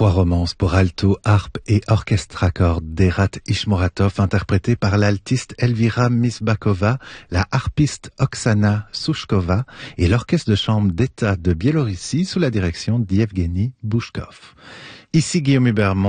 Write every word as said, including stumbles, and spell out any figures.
Trois romances pour alto, harpe et orchestre à cordes d'Erat Ishmoratov, interprétées par l'altiste Elvira Misbakova, la harpiste Oksana Souchkova et l'orchestre de chambre d'État de Biélorussie sous la direction d'Yevgeny Bouchkov. Ici Guillaume Hubert.